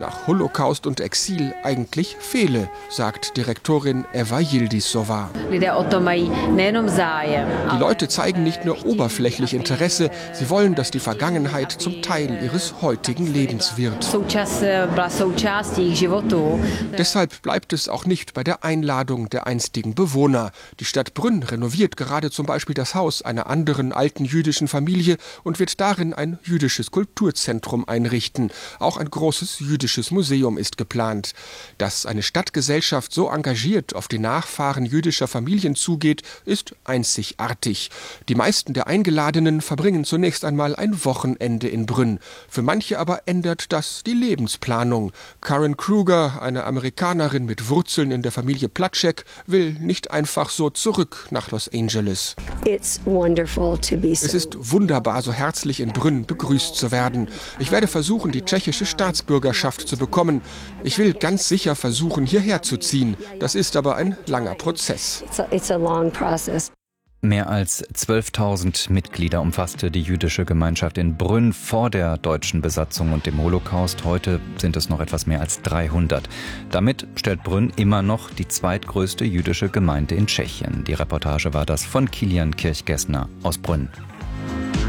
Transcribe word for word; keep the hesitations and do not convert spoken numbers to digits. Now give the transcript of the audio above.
nach Holocaust und Exil eigentlich fehle, sagt Direktorin Eva Yildiz-Sova. Die Leute zeigen nicht nur oberflächlich Interesse, sie wollen, dass die Vergangenheit zum Teil ihres heutigen Lebens wird. Deshalb bleibt es auch nicht bei der Einladung der einstigen Bewohner. Die Stadt Brünn renoviert gerade zum Beispiel das Haus einer anderen alten jüdischen Familie und wird darin ein jüdisches Kulturzentrum einrichten. Auch ein großes jüdisches Museum ist geplant. Dass eine Stadtgesellschaft so engagiert auf die Nachfahren jüdischer Familien zugeht, ist einzigartig. Die meisten der Eingeladenen verbringen zunächst einmal ein Wochenende in Brünn. Für manche aber ändert das die Lebensplanung. Karen Kruger, eine Amerikanerin mit Wurzeln in der Familie Platschek, will nicht einfach so zurück nach Los Angeles. Es ist wunderbar, so herzlich in Brünn begrüßt zu werden. Ich werde versuchen, die tschechische Staatsbürgerschaft zu bekommen. Ich will ganz sicher versuchen, hierher zu ziehen. Das ist aber ein langer Prozess. Mehr als zwölftausend Mitglieder umfasste die jüdische Gemeinschaft in Brünn vor der deutschen Besatzung und dem Holocaust. Heute sind es noch etwas mehr als dreihundert. Damit stellt Brünn immer noch die zweitgrößte jüdische Gemeinde in Tschechien. Die Reportage war das von Kilian Kirchgessner aus Brünn.